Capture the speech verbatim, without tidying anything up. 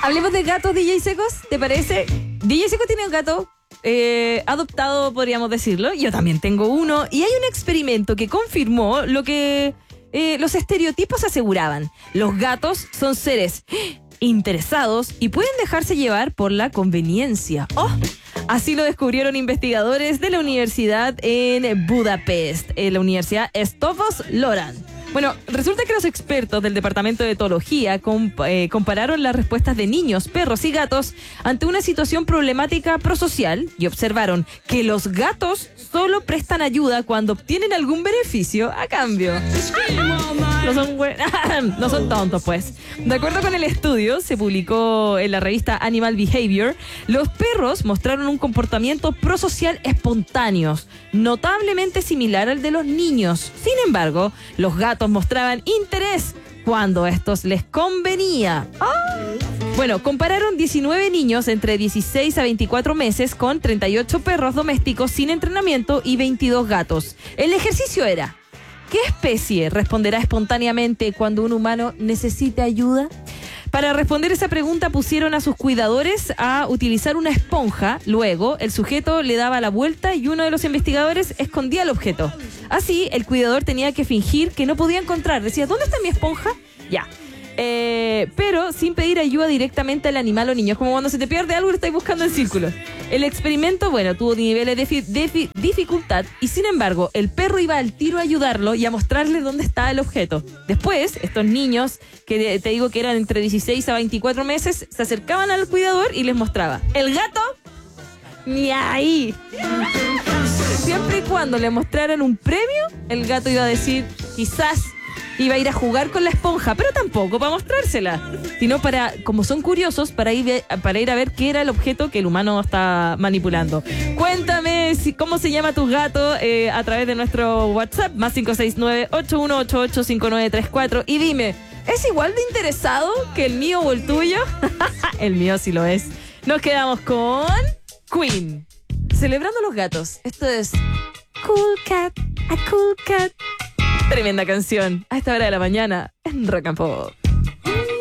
Hablemos de gatos, D J Secos, ¿te parece? D J Secos tiene un gato eh, adoptado, podríamos decirlo. Yo también tengo uno. Y hay un experimento que confirmó lo que eh, los estereotipos aseguraban. Los gatos son seres interesados y pueden dejarse llevar por la conveniencia. ¡Oh! Así lo descubrieron investigadores de la Universidad en Budapest, en la Universidad Eötvös Loránd. Bueno, resulta que los expertos del Departamento de Etología comp- eh, compararon las respuestas de niños, perros y gatos ante una situación problemática prosocial y observaron que los gatos solo prestan ayuda cuando obtienen algún beneficio a cambio. No son, buen... no son tontos, pues. De acuerdo con el estudio, se publicó en la revista Animal Behavior, los perros mostraron un comportamiento prosocial espontáneo, notablemente similar al de los niños. Sin embargo, los gatos mostraban interés cuando a estos les convenía. ¡Oh! Bueno, compararon diecinueve niños entre dieciséis a veinticuatro meses con treinta y ocho perros domésticos sin entrenamiento y veintidós gatos. El ejercicio era: ¿qué especie responderá espontáneamente cuando un humano necesite ayuda? Para responder esa pregunta pusieron a sus cuidadores a utilizar una esponja. Luego, el sujeto le daba la vuelta y uno de los investigadores escondía el objeto. Así, el cuidador tenía que fingir que no podía encontrar. Decía, ¿dónde está mi esponja? Ya. Eh, pero sin pedir ayuda directamente al animal o niño. Es como cuando se te pierde algo y lo estáis buscando en círculo. El experimento, bueno, tuvo niveles de fi- de fi- dificultad y sin embargo el perro iba al tiro a ayudarlo y a mostrarle dónde estaba el objeto. Después, estos niños, que te digo que eran entre dieciséis a veinticuatro meses, se acercaban al cuidador y les mostraba. El gato, ni ahí. Siempre y cuando le mostraran un premio, el gato iba a decir, quizás iba a ir a jugar con la esponja, pero tampoco para mostrársela, sino para, como son curiosos, para ir, para ir a ver qué era el objeto que el humano está manipulando. Cuéntame si, cómo se llama tu gato eh, a través de nuestro WhatsApp, más cinco seis nueve, ocho uno ocho ocho, cinco nueve tres cuatro, y dime, ¿es igual de interesado que el mío o el tuyo? El mío sí lo es. Nos quedamos con Queen, celebrando los gatos. Esto es Cool Cat, a Cool Cat. Tremenda canción a esta hora de la mañana en Rock and Pop.